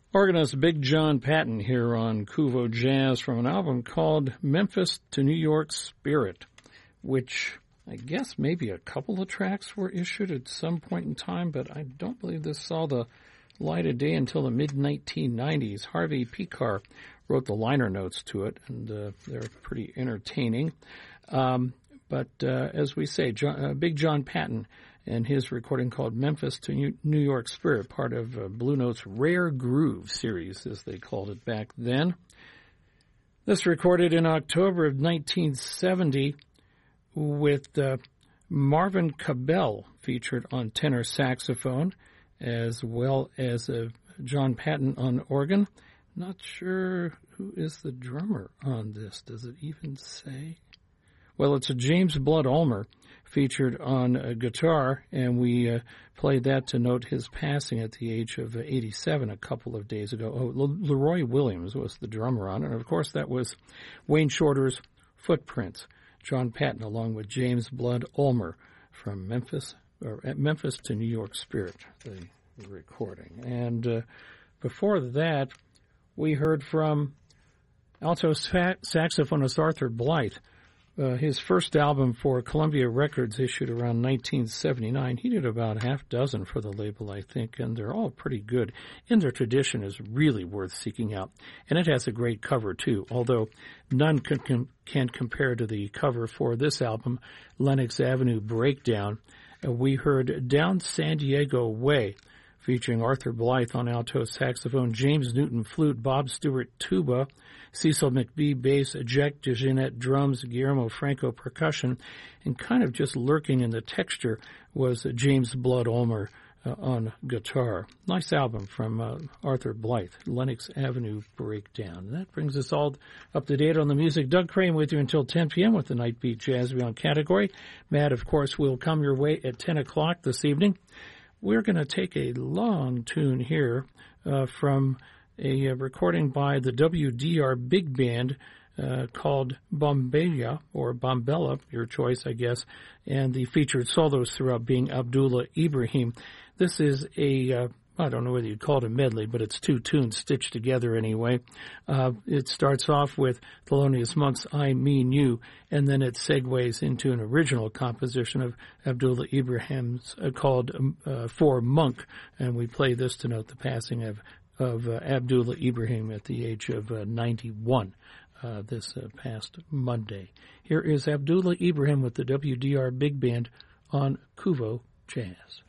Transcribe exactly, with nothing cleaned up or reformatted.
Organist Big John Patton here on Kuvo Jazz from an album called Memphis to New York Spirit, which I guess maybe a couple of tracks were issued at some point in time, but I don't believe this saw the light of day until the mid nineteen nineties. Harvey Pekar wrote the liner notes to it, and uh, they're pretty entertaining. Um, but uh, as we say, John, uh, Big John Patton and his recording called Memphis to New York Spirit, part of uh, Blue Note's Rare Groove series, as they called it back then. This recorded in October of nineteen seventy with uh, Marvin Cabell featured on tenor saxophone, as well as uh, John Patton on organ. Not sure who is the drummer on this. Does it even say? Well, it's a James Blood Ulmer featured on a guitar, and we uh, played that to note his passing at the age of eighty-seven a couple of days ago. Oh, Le- Leroy Williams was the drummer on it, and of course that was Wayne Shorter's Footprints. John Patton along with James Blood Ulmer from Memphis, or at Memphis to New York Spirit, the, the recording. And uh, before that, we heard from alto sa- saxophonist Arthur Blythe. Uh, his first album for Columbia Records issued around nineteen seventy-nine. He did about a half dozen for the label, I think, and they're all pretty good. In Their Tradition is really worth seeking out, and it has a great cover, too, although none can, can, can compare to the cover for this album, Lenox Avenue Breakdown. Uh, we heard Down San Diego Way, featuring Arthur Blythe on alto saxophone, James Newton flute, Bob Stewart tuba, Cecil McBee bass, Jack DeJeanette drums, Guillermo Franco percussion, and kind of just lurking in the texture was James Blood Ulmer uh, on guitar. Nice album from uh, Arthur Blythe, Lenox Avenue Breakdown. And that brings us all up to date on the music. Doug Crane with you until ten p.m. with the Night Beat Jazz Beyond category. Matt, of course, will come your way at ten o'clock this evening. We're going to take a long tune here uh, from a, a recording by the W D R Big Band uh, called Bombella, or Bombella, your choice, I guess, and the featured solos throughout being Abdullah Ibrahim. This is a, uh, I don't know whether you'd call it a medley, but it's two tunes stitched together anyway. Uh, it starts off with Thelonious Monk's I Mean You, and then it segues into an original composition of Abdullah Ibrahim's uh, called uh, For Monk, and we play this to note the passing of, of uh, Abdullah Ibrahim at the age of uh, ninety-one uh, this uh, past Monday. Here is Abdullah Ibrahim with the W D R Big Band on Kuvo Jazz.